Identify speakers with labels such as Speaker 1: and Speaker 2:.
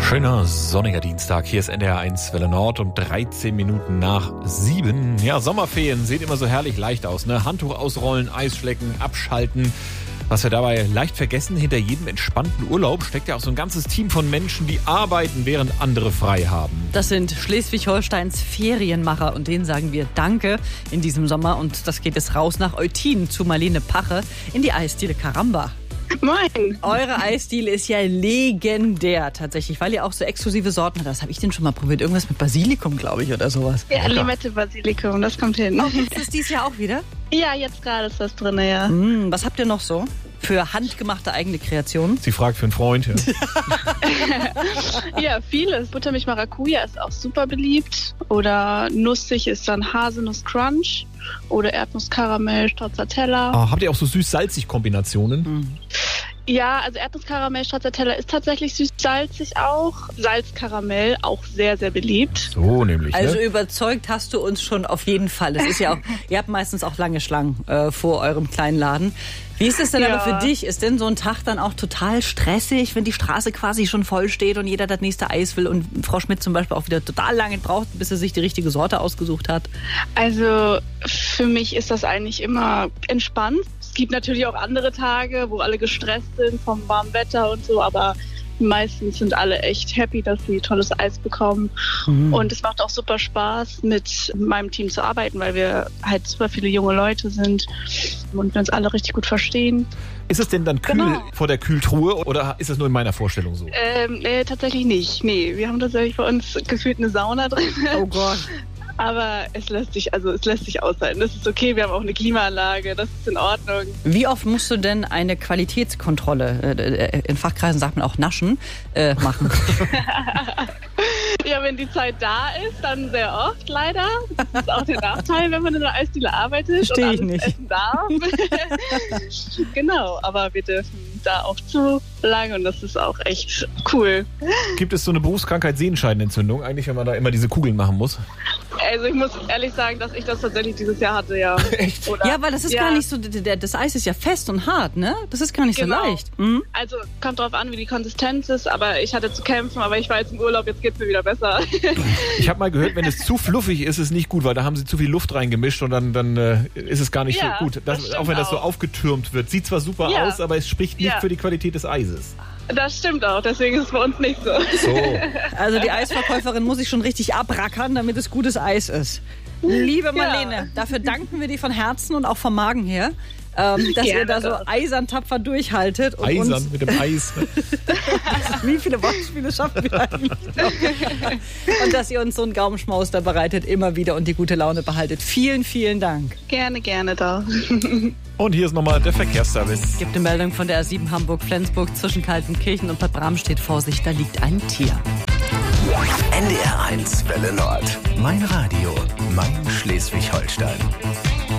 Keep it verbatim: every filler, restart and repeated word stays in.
Speaker 1: Schöner sonniger Dienstag. Hier ist N D R eins Welle Nord um dreizehn Minuten nach sieben. Ja, Sommerferien sehen immer so herrlich leicht aus, ne? Handtuch ausrollen, Eisschlecken, abschalten. Was wir dabei leicht vergessen, hinter jedem entspannten Urlaub steckt ja auch so ein ganzes Team von Menschen, die arbeiten, während andere frei haben.
Speaker 2: Das sind Schleswig-Holsteins Ferienmacher und denen sagen wir Danke in diesem Sommer. Und das geht jetzt raus nach Eutin zu Marlene Pache in die Eisdiele Karamba.
Speaker 3: Moin.
Speaker 2: Eure Eisdiele ist ja legendär tatsächlich, weil ihr auch so exklusive Sorten habt. Das habe ich denn schon mal probiert. Irgendwas mit Basilikum, glaube ich, oder sowas.
Speaker 3: Ja, Limette Basilikum, das kommt hin.
Speaker 2: Oh, gibt es dieses Jahr auch wieder?
Speaker 3: Ja, jetzt gerade ist was drin, ja.
Speaker 2: Mm, was habt ihr noch so für handgemachte eigene Kreationen?
Speaker 1: Sie fragt für einen Freund. Ja,
Speaker 3: ja, vieles. Buttermilch Maracuja ist auch super beliebt. Oder nussig ist dann Haselnuss Crunch. Oder Erdnuss-Karamell, Stracciatella.
Speaker 1: Ah, habt ihr auch so süß-salzig Kombinationen?
Speaker 2: Mm.
Speaker 3: Ja, also Erdnuss-Karamell, Stracciatella ist tatsächlich süß-salzig auch. Salzkaramell auch sehr, sehr beliebt.
Speaker 1: So nämlich,
Speaker 2: Also
Speaker 1: ne?
Speaker 2: überzeugt hast du uns schon auf jeden Fall. Das ist ja auch, ihr habt meistens auch lange Schlangen äh, vor eurem kleinen Laden. Wie ist es denn
Speaker 3: Ja.
Speaker 2: aber für dich? Ist denn so ein Tag dann auch total stressig, wenn die Straße quasi schon voll steht und jeder das nächste Eis will und Frau Schmidt zum Beispiel auch wieder total lange braucht, bis sie sich die richtige Sorte ausgesucht hat?
Speaker 3: Also für mich ist das eigentlich immer entspannt. Es gibt natürlich auch andere Tage, wo alle gestresst sind vom warmen Wetter und so, aber meistens sind alle echt happy, dass sie tolles Eis bekommen.
Speaker 2: Mhm.
Speaker 3: Und es macht auch super Spaß, mit meinem Team zu arbeiten, weil wir halt super viele junge Leute sind und wir uns alle richtig gut verstehen.
Speaker 1: Ist es denn dann kühl
Speaker 3: Genau.
Speaker 1: vor der Kühltruhe oder ist das nur in meiner Vorstellung so?
Speaker 3: Ähm, nee, tatsächlich nicht. Nee, wir haben tatsächlich bei uns gefühlt eine Sauna drin.
Speaker 2: Oh Gott.
Speaker 3: Aber es lässt sich, also es lässt sich aushalten. Das ist okay, wir haben auch eine Klimaanlage, das ist in Ordnung.
Speaker 2: Wie oft musst du denn eine Qualitätskontrolle, äh, in Fachkreisen sagt man auch naschen, äh, machen?
Speaker 3: Ja, wenn die Zeit da ist, dann sehr oft leider. Das ist auch der Nachteil, wenn man in der Eisdiele arbeitet
Speaker 2: Versteh
Speaker 3: und
Speaker 2: ich
Speaker 3: alles
Speaker 2: nicht.
Speaker 3: essen darf. Genau, aber wir dürfen da auch zu lang und das ist auch echt cool.
Speaker 1: Gibt es so eine Berufskrankheit Sehenscheidenentzündung, eigentlich, wenn man da immer diese Kugeln machen muss?
Speaker 3: Also ich muss ehrlich sagen, dass ich das tatsächlich dieses Jahr hatte, ja.
Speaker 1: Echt?
Speaker 3: Oder,
Speaker 2: Ja, weil das ist
Speaker 3: ja,
Speaker 2: gar nicht so, d- d- das Eis ist ja fest und hart, ne? Das ist gar nicht
Speaker 3: Genau.
Speaker 2: so leicht. Mhm.
Speaker 3: Also kommt drauf an, wie die Konsistenz ist, aber ich hatte zu kämpfen, aber ich war jetzt im Urlaub, jetzt geht's mir wieder besser.
Speaker 1: Ich habe mal gehört, wenn es zu fluffig ist, ist es nicht gut, weil da haben sie zu viel Luft reingemischt und dann, dann äh, ist es gar nicht
Speaker 3: Ja,
Speaker 1: so gut. Das,
Speaker 3: das stimmt
Speaker 1: auch wenn das so
Speaker 3: auch.
Speaker 1: aufgetürmt wird. Sieht zwar super
Speaker 3: Ja.
Speaker 1: aus, aber es spricht nicht
Speaker 3: Ja.
Speaker 1: für die Qualität des Eises.
Speaker 3: Das stimmt auch, deswegen ist es bei uns nicht so.
Speaker 1: So.
Speaker 2: Also die Eisverkäuferin muss sich schon richtig abrackern, damit es gutes Eis ist. Liebe Marlene,
Speaker 3: Ja.
Speaker 2: dafür danken wir dir von Herzen und auch vom Magen her, ähm, dass
Speaker 3: Gerne
Speaker 2: ihr da so
Speaker 3: doch.
Speaker 2: eisern tapfer durchhaltet. Und
Speaker 1: Eisern
Speaker 2: uns,
Speaker 1: mit dem Eis.
Speaker 2: wie viele Wortspiele schaffen wir eigentlich noch? Und dass ihr uns so einen Gaumenschmaus da bereitet, immer wieder und die gute Laune behaltet. Vielen, vielen Dank.
Speaker 3: Gerne, gerne doch.
Speaker 1: Und hier ist nochmal der Verkehrsservice.
Speaker 2: Gibt eine Meldung von der A sieben Hamburg-Flensburg zwischen Kaltenkirchen und Bad Bramstedt. Vorsicht, da liegt ein Tier.
Speaker 4: N D R eins Welle Nord. Mein Radio, mein Schleswig-Holstein.